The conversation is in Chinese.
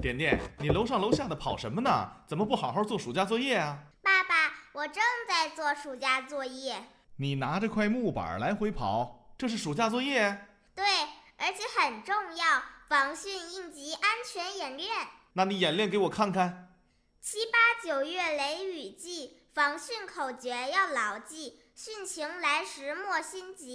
点点，你楼上楼下的跑什么呢？怎么不好好做暑假作业啊？ 爸爸，我正在做暑假作业。 你拿着块木板来回跑，这是暑假作业？ 对，而且很重要，防汛应急安全演练。 那你演练给我看看。 7、8、9月雷雨季，防汛口诀要牢记，汛情来时莫心急。